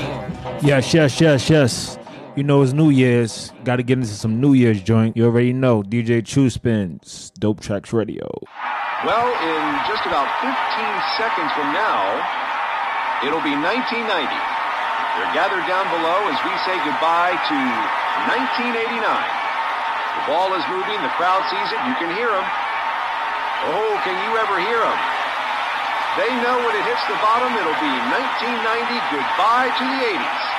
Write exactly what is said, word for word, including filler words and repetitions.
Yes, yes, yes, yes. You know it's New Year's. Got to get into some New Year's joint. You already know. D J True Spins, Dope Tracks Radio. Well, in just about fifteen seconds from now, it'll be nineteen ninety. They're gathered down below as we say goodbye to nineteen eighty-nine. The ball is moving. The crowd sees it. You can hear them. Oh, can you ever hear them? They know when it hits the bottom, it'll be nineteen ninety. Goodbye to the eighties.